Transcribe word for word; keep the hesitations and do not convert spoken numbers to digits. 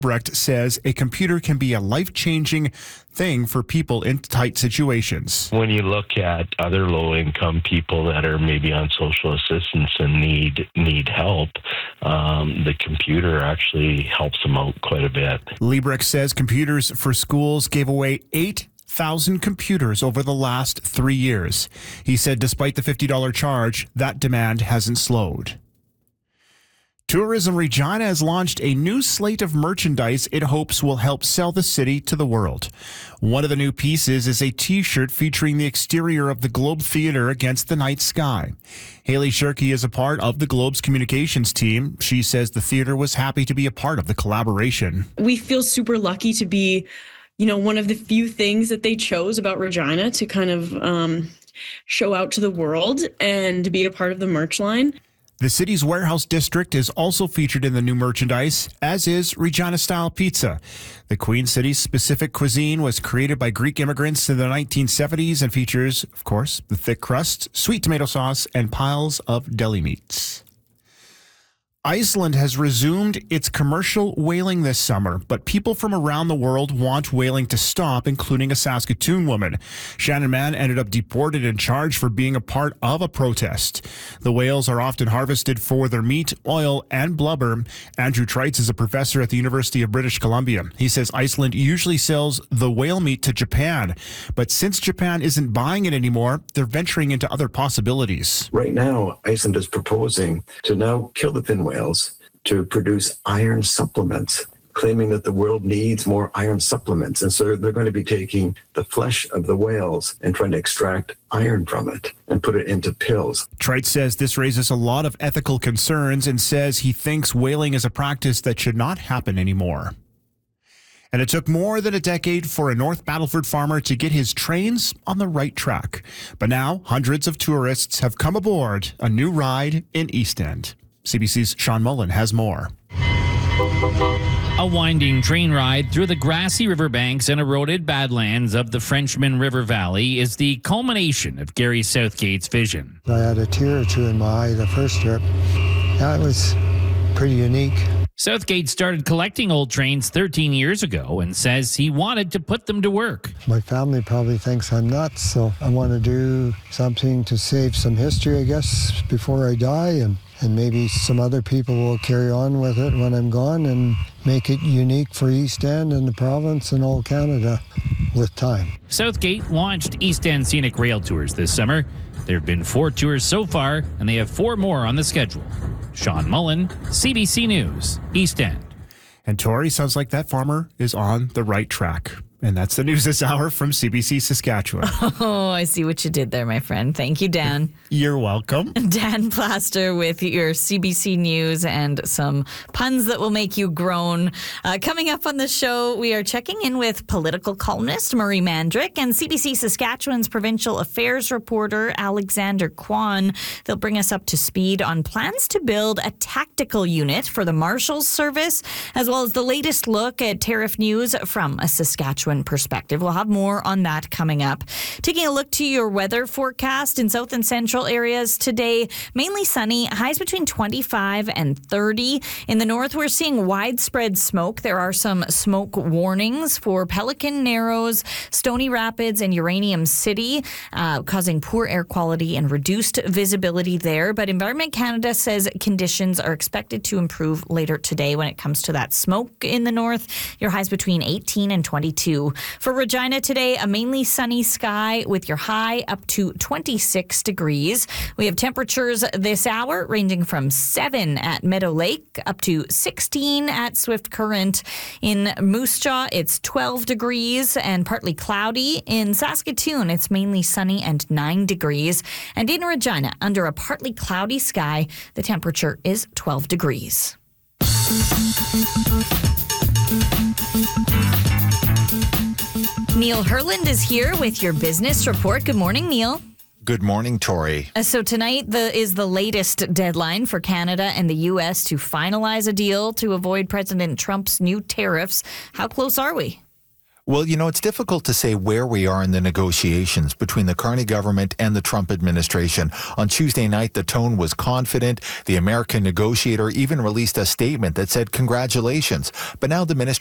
Brecht says a computer can be a life-changing thing for people in tight situations. When you look at other low-income people that are maybe on social assistance and need need help, um, the computer actually helps them out quite a bit. Liebrecht says Computers for Schools gave away eight thousand computers over the last three years. He said despite the fifty dollars charge, that demand hasn't slowed. Tourism Regina has launched a new slate of merchandise it hopes will help sell the city to the world. One of the new pieces is a T-shirt featuring the exterior of the Globe Theatre against the night sky. Haley Shirky is a part of the Globe's communications team. She says the theatre was happy to be a part of the collaboration. We feel super lucky to be, you know, one of the few things that they chose about Regina to kind of um, show out to the world and to be a part of the merch line. The city's warehouse district is also featured in the new merchandise, as is Regina-style pizza. The Queen City's specific cuisine was created by Greek immigrants in the nineteen seventies and features, of course, the thick crust, sweet tomato sauce, and piles of deli meats. Iceland has resumed its commercial whaling this summer, but people from around the world want whaling to stop, including a Saskatoon woman. Shannon Mann ended up deported and charged for being a part of a protest. The whales are often harvested for their meat, oil, and blubber. Andrew Trites is a professor at the University of British Columbia. He says Iceland usually sells the whale meat to Japan, but since Japan isn't buying it anymore, they're venturing into other possibilities. Right now, Iceland is proposing to now kill the fin whales to produce iron supplements, claiming that the world needs more iron supplements. And so they're going to be taking the flesh of the whales and trying to extract iron from it and put it into pills. Trite says this raises a lot of ethical concerns and says he thinks whaling is a practice that should not happen anymore. And it took more than a decade for a North Battleford farmer to get his trains on the right track. But now hundreds of tourists have come aboard a new ride in East End. C B C's Sean Mullen has more. A winding train ride through the grassy riverbanks and eroded badlands of the Frenchman River Valley is the culmination of Gary Southgate's vision. I had a tear or two in my eye the first trip. That was pretty unique. Southgate started collecting old trains thirteen years ago and says he wanted to put them to work. My family probably thinks I'm nuts, so I want to do something to save some history, I guess, before I die, and, and maybe some other people will carry on with it when I'm gone and make it unique for East End and the province and all Canada with time. Southgate launched East End Scenic Rail Tours this summer. There have been four tours so far, and they have four more on the schedule. Sean Mullen, C B C News, East End. And Tori, sounds like that farmer is on the right track. And that's the news this hour from C B C Saskatchewan. Oh, I see what you did there, my friend. Thank you, Dan. You're welcome. Dan Plaster with your C B C News and some puns that will make you groan. Uh, coming up on the show, we are checking in with political columnist Marie Mandrick and C B C Saskatchewan's provincial affairs reporter Alexander Kwan. They'll bring us up to speed on plans to build a tactical unit for the Marshals Service, as well as the latest look at tariff news from a Saskatchewan perspective. We'll have more on that coming up. Taking a look to your weather forecast in south and central areas today, mainly sunny, highs between twenty-five and thirty. In the north, we're seeing widespread smoke. There are some smoke warnings for Pelican, Narrows, Stony Rapids, and Uranium City, uh, causing poor air quality and reduced visibility there. But Environment Canada says conditions are expected to improve later today when it comes to that smoke in the north. Your highs between eighteen and twenty-two. For Regina today, a mainly sunny sky with your high up to twenty-six degrees. We have temperatures this hour ranging from seven at Meadow Lake up to sixteen at Swift Current. In Moose Jaw, it's twelve degrees and partly cloudy. In Saskatoon, it's mainly sunny and nine degrees. And in Regina, under a partly cloudy sky, the temperature is twelve degrees. Neil Herland is here with your business report. Good morning, Neil. Good morning, Tori. Uh, so tonight the, is the latest deadline for Canada and the U S to finalize a deal to avoid President Trump's new tariffs. How close are we? Well, you know, it's difficult to say where we are in the negotiations between the Carney government and the Trump administration. On Tuesday night, the tone was confident. The American negotiator even released a statement that said congratulations. But now the minister